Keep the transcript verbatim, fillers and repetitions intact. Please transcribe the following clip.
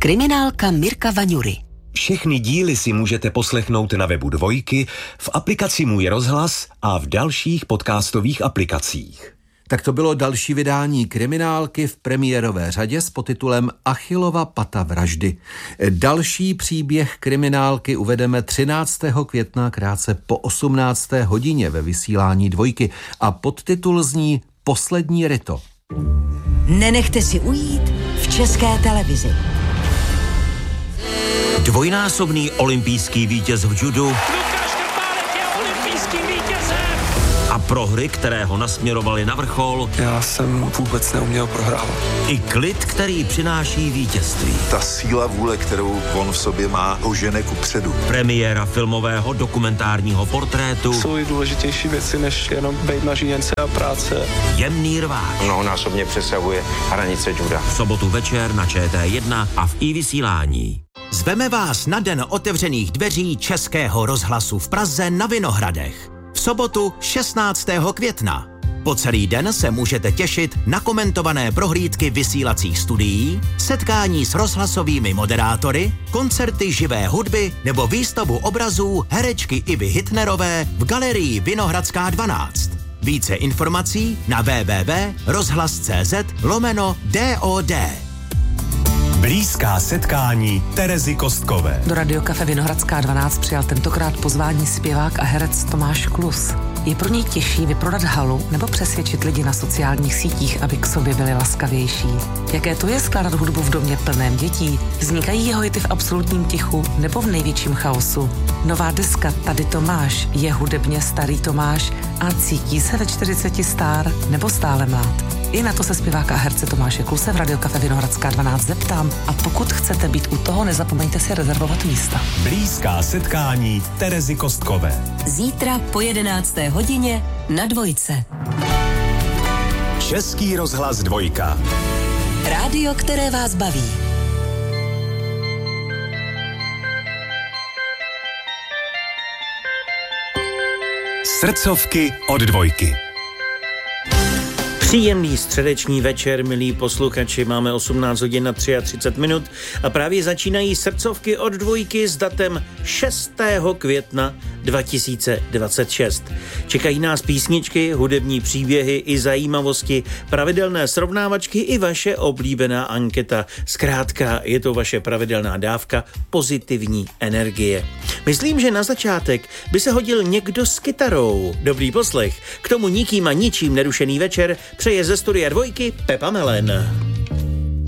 kriminálka Mirka Vaňury. Všechny díly si můžete poslechnout na webu Dvojky, v aplikaci Můj rozhlas a v dalších podcastových aplikacích. Tak to bylo další vydání kriminálky v premiérové řadě s podtitulem Achillova pata vraždy. Další příběh kriminálky uvedeme třináctého května krátce po osmnácté hodině ve vysílání Dvojky a podtitul zní Poslední ryto. Nenechte si ujít v České televizi. Dvojnásobný olympijský vítěz v judu Lukáš Krpálek je olympijským vítězem a prohry, které ho nasměrovaly na vrchol. Já jsem vůbec neuměl prohrávat. I klid, který přináší vítězství. Ta síla vůle, kterou on v sobě má, ho žene kupředu. Premiéra filmového dokumentárního portrétu. Jsou i důležitější věci, než jenom být na žíněnce a práce. Jemný rváč. Mnohonásobně přesahuje hranice juda. V sobotu večer na Č T jedna a v iVysílání. Zveme vás na den otevřených dveří Českého rozhlasu v Praze na Vinohradech. V sobotu šestnáctého května. Po celý den se můžete těšit na komentované prohlídky vysílacích studií, setkání s rozhlasovými moderátory, koncerty živé hudby nebo výstavu obrazů herečky Ivy Hitnerové v galerii Vinohradská dvanáct. Více informací na www tečka rozhlas tečka cé zet lomeno D O D. Blízká setkání Terezy Kostkové. Do Radiokafe Vinohradská dvanáct přijal tentokrát pozvání zpěvák a herec Tomáš Klus. Je pro něj těžší vyprodat halu nebo přesvědčit lidi na sociálních sítích, aby k sobě byli laskavější? Jaké to je skládat hudbu v domě plném dětí? Vznikají jeho hity v absolutním tichu nebo v největším chaosu? Nová deska Tady Tomáš je hudebně starý Tomáš a cítí se ve čtyřiceti star nebo stále mlád? I na to se zpěváka a herce Tomáše Kluse v Radiokafe Vinohradská dvanáct zeptám a pokud chcete být u toho, nezapomeňte si rezervovat místa. Blízká setkání Terezy Kostkové. Zítra po jedenácté hodině na Dvojce. Český rozhlas Dvojka. Rádio, které vás baví. Srdcovky od Dvojky. Příjemný středeční večer, milí posluchači, máme osmnáct hodin na třicet tři minut a právě začínají srdcovky od Dvojky s datem šestého května dva tisíce dvacet šest. Čekají nás písničky, hudební příběhy i zajímavosti, pravidelné srovnávačky i vaše oblíbená anketa. Zkrátka, je to vaše pravidelná dávka pozitivní energie. Myslím, že na začátek by se hodil někdo s kytarou. Dobrý poslech. K tomu nikým a ničím nerušený večer přeje ze studia Dvojky Pepa Melen.